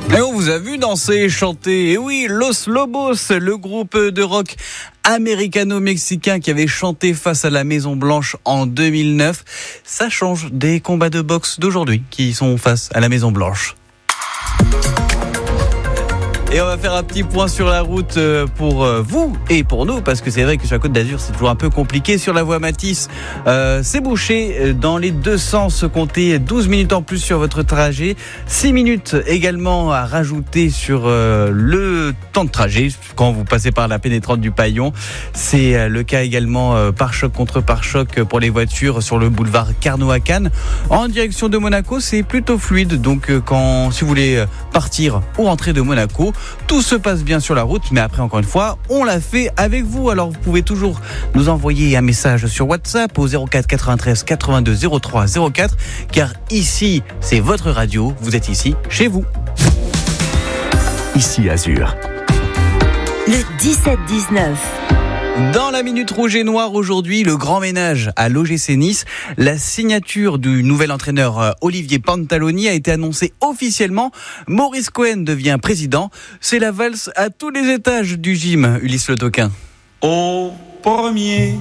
Et on vous a vu danser, chanter. Et oui, Los Lobos, le groupe de rock américano-mexicain qui avait chanté face à la Maison Blanche en 2009. Ça change des combats de boxe d'aujourd'hui qui sont face à la Maison Blanche. Et on va faire un petit point sur la route pour vous et pour nous, parce que c'est vrai que sur la Côte d'Azur, c'est toujours un peu compliqué. Sur la voie Matisse, c'est bouché dans les deux sens. Comptez 12 minutes en plus sur votre trajet. 6 minutes également à rajouter sur le temps de trajet quand vous passez par la pénétrante du Paillon. C'est le cas également pare-choc contre pare-choc pour les voitures sur le boulevard Carnot à Cannes. En direction de Monaco, c'est plutôt fluide. Donc si vous voulez partir ou rentrer de Monaco, tout se passe bien sur la route, mais après, encore une fois, on l'a fait avec vous. Alors, vous pouvez toujours nous envoyer un message sur WhatsApp au 04 93 82 03 04, car ici, c'est votre radio. Vous êtes ici, chez vous. Ici Azur. Le 17-19. Dans la Minute Rouge et Noire aujourd'hui, le grand ménage à l'OGC Nice. La signature du nouvel entraîneur Olivier Pantaloni a été annoncée officiellement. Maurice Cohen devient président. C'est la valse à tous les étages du gym, Ulysse Le Toquin. Au premier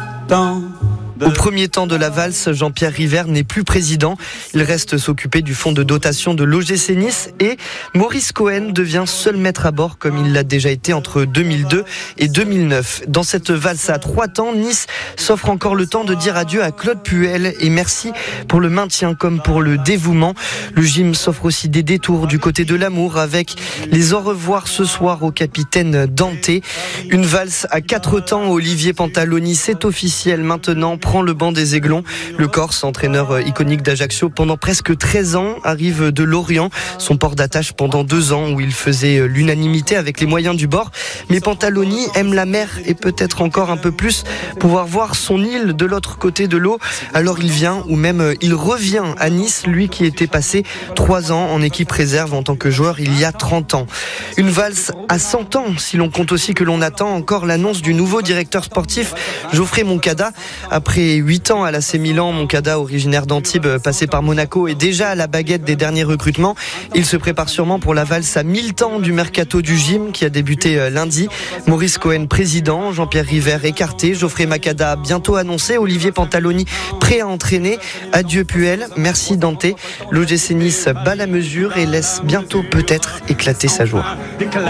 temps de la valse, Jean-Pierre River n'est plus président. Il reste s'occuper du fonds de dotation de l'OGC Nice et Maurice Cohen devient seul maître à bord comme il l'a déjà été entre 2002 et 2009. Dans cette valse à 3 temps, Nice s'offre encore le temps de dire adieu à Claude Puel et merci pour le maintien comme pour le dévouement. Le gym s'offre aussi des détours du côté de l'amour avec les au revoir ce soir au capitaine Dante. Une valse à 4 temps, Olivier Pantaloni, c'est officiel maintenant, prend le banc des Aiglons. Le Corse, entraîneur iconique d'Ajaccio pendant presque 13 ans, arrive de Lorient, son port d'attache pendant 2 ans où il faisait l'unanimité avec les moyens du bord. Mais Pantaloni aime la mer et peut-être encore un peu plus pouvoir voir son île de l'autre côté de l'eau. Alors il vient ou même il revient à Nice, lui qui était passé 3 ans en équipe réserve en tant que joueur il y a 30 ans. Une valse à 100 ans si l'on compte aussi que l'on attend encore l'annonce du nouveau directeur sportif Geoffrey Moncada. Après 8 ans à l'AC Milan, Moncada, originaire d'Antibes, passé par Monaco, est déjà à la baguette des derniers recrutements. Il se prépare sûrement pour la valse à 1000 temps du mercato du gym qui a débuté lundi. Maurice Cohen, président, Jean-Pierre River écarté, Geoffrey Moncada bientôt annoncé, Olivier Pantaloni prêt à entraîner. Adieu Puel, merci Dante. L'OGC Nice bat la mesure et laisse bientôt peut-être éclater sa joie.